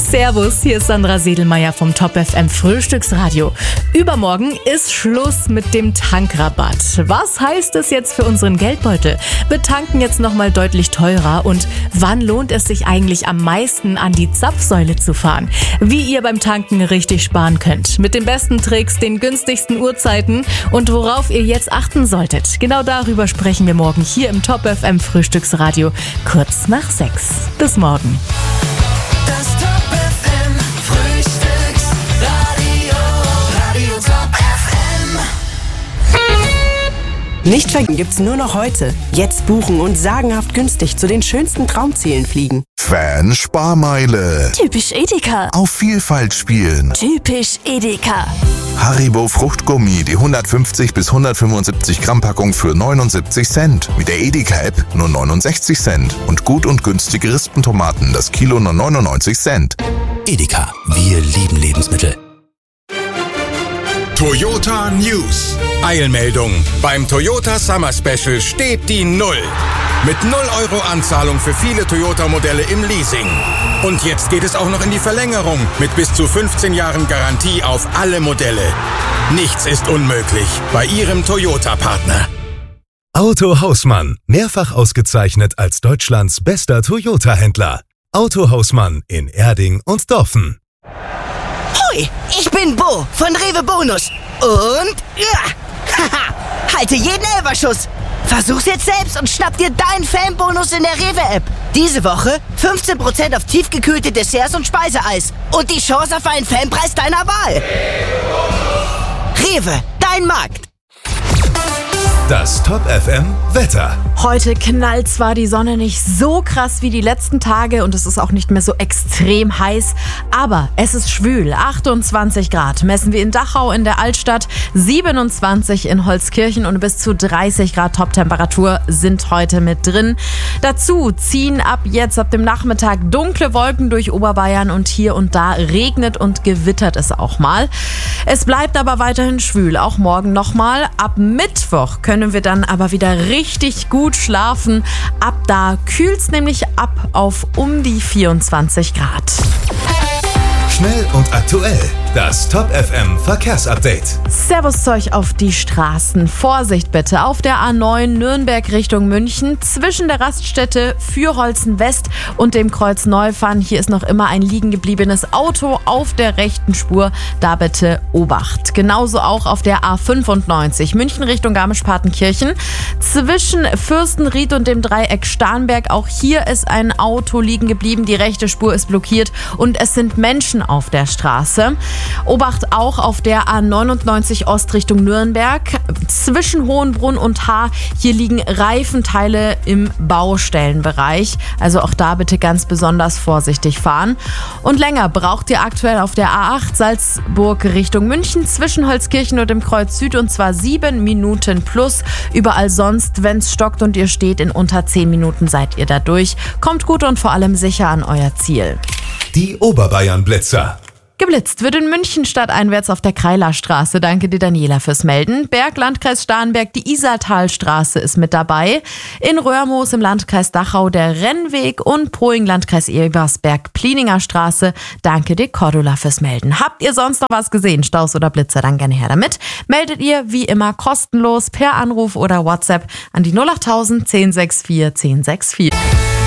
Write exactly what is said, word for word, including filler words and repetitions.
Servus, hier ist Sandra Sedelmeier vom Top F M Frühstücksradio. Übermorgen ist Schluss mit dem Tankrabatt. Was heißt es jetzt für unseren Geldbeutel? Wird tanken jetzt nochmal deutlich teurer? Und wann lohnt es sich eigentlich am meisten, an die Zapfsäule zu fahren? Wie ihr beim Tanken richtig sparen könnt. Mit den besten Tricks, den günstigsten Uhrzeiten und worauf ihr jetzt achten solltet. Genau darüber sprechen wir morgen hier im Top F M Frühstücksradio. Kurz nach sechs. Bis morgen. Das Top F M Frühstücksradio, Radio Top F M. Nicht vergessen gibt's nur noch heute. Jetzt buchen und sagenhaft günstig zu den schönsten Traumzielen fliegen. Fan-Sparmeile. Typisch Edeka. Auf Vielfalt spielen. Typisch Edeka. Haribo Fruchtgummi, die hundertfünfzig bis hundertfünfundsiebzig Gramm Packung für neunundsiebzig Cent. Mit der Edeka-App nur neunundsechzig Cent. Und gut und günstige Rispentomaten, das Kilo nur neunundneunzig Cent. Edeka, wir lieben Lebensmittel. Toyota News. Eilmeldung. Beim Toyota Summer Special steht die Null. Mit null Euro Anzahlung für viele Toyota-Modelle im Leasing. Und jetzt geht es auch noch in die Verlängerung mit bis zu fünfzehn Jahren Garantie auf alle Modelle. Nichts ist unmöglich bei Ihrem Toyota-Partner. Auto Hausmann, mehrfach ausgezeichnet als Deutschlands bester Toyota-Händler. Auto Hausmann in Erding und Dorfen. Hoi, ich bin Bo von Rewe Bonus. Und ja, haha, halte jeden Elferschuss. Versuch's jetzt selbst und schnapp dir deinen Fanbonus in der Rewe-App. Diese Woche fünfzehn Prozent auf tiefgekühlte Desserts und Speiseeis. Und die Chance auf einen Fanpreis deiner Wahl. Rewe, dein Markt. Das Top F M Wetter. Heute knallt zwar die Sonne nicht so krass wie die letzten Tage und es ist auch nicht mehr so extrem heiß, aber es ist schwül. achtundzwanzig Grad messen wir in Dachau in der Altstadt, siebenundzwanzig in Holzkirchen und bis zu dreißig Grad Toptemperatur sind heute mit drin. Dazu ziehen ab jetzt, ab dem Nachmittag, dunkle Wolken durch Oberbayern und hier und da regnet und gewittert es auch mal. Es bleibt aber weiterhin schwül, auch morgen nochmal. Ab Mittwoch können wir dann aber wieder richtig gut schlafen. Ab da kühlt's nämlich ab auf um die vierundzwanzig Grad. Schnell und aktuell. Das Top F M Verkehrsupdate. Servus Zeug auf die Straßen. Vorsicht bitte auf der A neun Nürnberg Richtung München zwischen der Raststätte Fürholzen West und dem Kreuz Neufahren. Hier ist noch immer ein liegen gebliebenes Auto auf der rechten Spur. Da bitte Obacht. Genauso auch auf der A fünfundneunzig München Richtung Garmisch-Partenkirchen zwischen Fürstenried und dem Dreieck Starnberg. Auch hier ist ein Auto liegen geblieben. Die rechte Spur ist blockiert und es sind Menschen auf der Straße. Obacht auch auf der A neunundneunzig Ost Richtung Nürnberg. Zwischen Hohenbrunn und Haar, hier liegen Reifenteile im Baustellenbereich. Also auch da bitte ganz besonders vorsichtig fahren. Und länger braucht ihr aktuell auf der A acht Salzburg Richtung München zwischen Holzkirchen und dem Kreuz Süd und zwar sieben Minuten plus. Überall sonst, wenn es stockt und ihr steht, in unter zehn Minuten seid ihr da durch. Kommt gut und vor allem sicher an euer Ziel. Die Oberbayern-Blitzer. Geblitzt wird in München stadteinwärts auf der Kreilerstraße. Danke dir, Daniela, fürs Melden. Berg, Landkreis Starnberg, die Isartalstraße ist mit dabei. In Röhrmoos im Landkreis Dachau der Rennweg und Poing, Landkreis Ebersberg, Plininger Straße. Danke dir, Cordula, fürs Melden. Habt ihr sonst noch was gesehen, Staus oder Blitzer, dann gerne her damit. Meldet ihr wie immer kostenlos per Anruf oder WhatsApp an die null acht null null eins null sechs vier eins null sechs vier.